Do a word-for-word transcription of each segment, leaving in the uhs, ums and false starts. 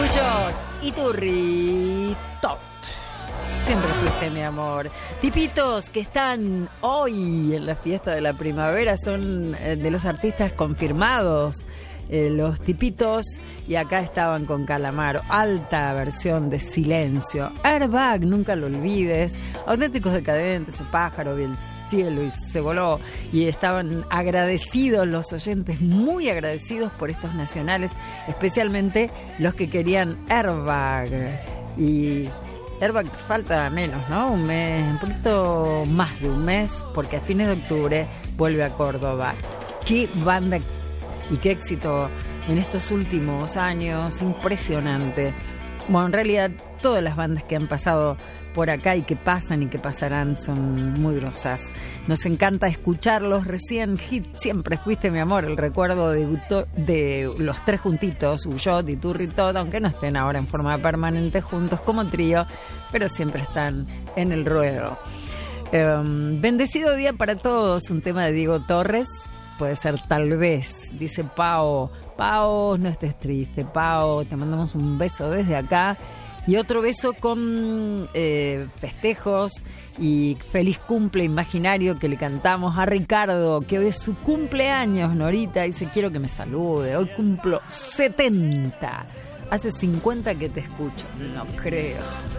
Ulloa, Iturri, Tot. Siempre fuiste mi amor. Tipitos que están hoy en la fiesta de la primavera son eh, de los artistas confirmados. Eh, los Tipitos, y acá estaban con Calamaro, alta versión de Silencio, Airbag, nunca lo olvides, Auténticos Decadentes, El Pájaro vio el cielo y se voló, y estaban agradecidos los oyentes, muy agradecidos por estos nacionales, especialmente los que querían Airbag. Y Airbag falta menos, ¿no? Un mes, un poquito más de un mes, porque a fines de octubre vuelve a Córdoba. Qué banda y qué éxito en estos últimos años, impresionante. Bueno, en realidad todas las bandas que han pasado por acá y que pasan y que pasarán son muy grosas. Nos encanta escucharlos. Recién hit Siempre fuiste mi amor, el recuerdo de, de los tres juntitos, Ulloa, Iturri, Tot, aunque no estén ahora en forma permanente juntos como trío, pero siempre están en el ruedo. Um, bendecido día para todos, un tema de Diego Torres. Puede ser Tal vez, dice Pao. Pao, no estés triste, Pao, te mandamos un beso desde acá. Y otro beso con eh, festejos y feliz cumple imaginario que le cantamos a Ricardo, que hoy es su cumpleaños. Norita dice, quiero que me salude, hoy cumplo setenta. Hace cincuenta que te escucho. No creo.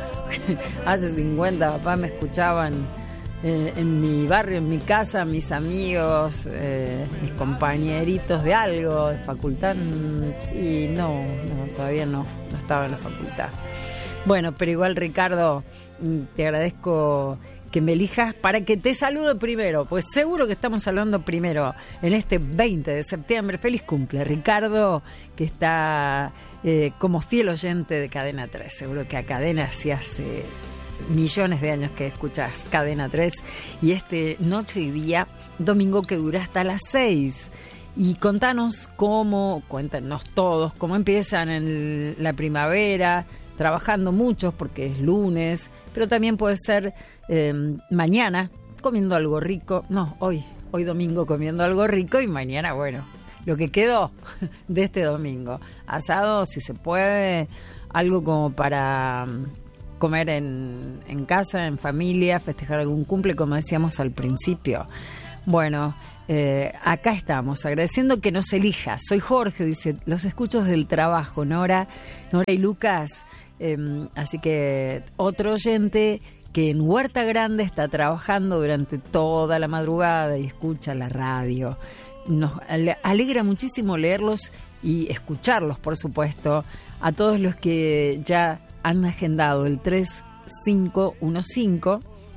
Hace cincuenta, papá, me escuchaban Eh, en mi barrio, en mi casa, mis amigos, eh, mis compañeritos de algo, de facultad, sí, no, no, todavía no, no estaba en la facultad. Bueno, pero igual, Ricardo, te agradezco que me elijas para que te salude primero, pues seguro que estamos hablando primero en este veinte de septiembre. Feliz cumple, Ricardo, que está eh, como fiel oyente de Cadena tres, seguro que a Cadena se hace millones de años que escuchas Cadena tres, y este Noche y Día, domingo que dura hasta las seis. Y contanos cómo, cuéntanos todos, cómo empiezan en la primavera, trabajando muchos porque es lunes, pero también puede ser eh, mañana comiendo algo rico, no, hoy, hoy domingo comiendo algo rico, y mañana, bueno, lo que quedó de este domingo, asado si se puede, algo como para comer en, en casa, en familia, festejar algún cumple, como decíamos al principio. Bueno, eh, acá estamos, agradeciendo que nos elijas. Soy Jorge, dice, los escucho desde el trabajo, Nora, Nora y Lucas. Eh, así que otro oyente que en Huerta Grande está trabajando durante toda la madrugada y escucha la radio. Nos alegra muchísimo leerlos y escucharlos, por supuesto, a todos los que ya han agendado el tres cinco uno cinco,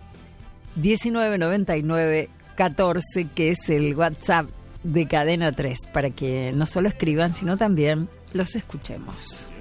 uno nueve nueve nueve, uno cuatro, que es el WhatsApp de Cadena tres, para que no solo escriban, sino también los escuchemos.